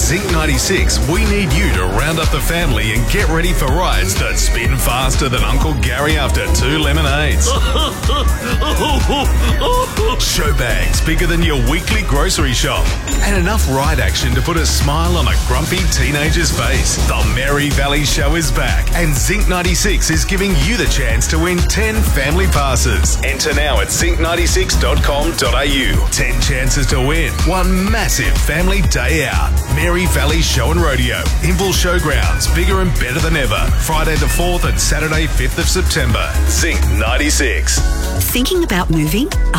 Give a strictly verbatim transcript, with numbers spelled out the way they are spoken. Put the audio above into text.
Zinc ninety-six, we need you to round up the family and get ready for rides that spin faster than Uncle Gary after two lemonades. Show bags bigger than your weekly grocery shop. And enough ride action to put a smile on a grumpy teenager's face. The Mary Valley Show is back, and Zinc ninety-six is giving you the chance to win ten family passes. Enter now at zinc ninety-six dot com dot a u. ten chances to win. One massive family day out. Mary Valley Show and Rodeo. Inval Showgrounds, bigger and better than ever. Friday the fourth and Saturday fifth of September. Zinc ninety-six. Thinking about moving?